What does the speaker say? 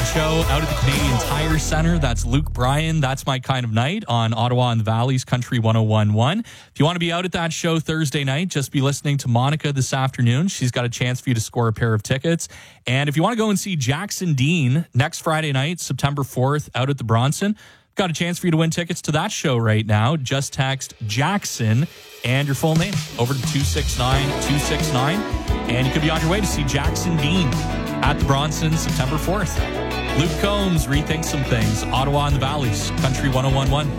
show out at the Canadian Tire Centre. That's Luke Bryan. That's My Kind of Night on Ottawa and the Valley's Country 101.1. If you want to be out at that show Thursday night, just be listening to Monica this afternoon. She's got a chance for you to score a pair of tickets. And if you want to go and see Jackson Dean next Friday night, September 4th, out at the Bronson, got a chance for you to win tickets to that show right now. Just text Jackson and your full name over to 269-269, and you could be on your way to see Jackson Dean at the Bronson September 4th. Luke Combs, Rethink Some Things, Ottawa and the Valley's Country 101.1.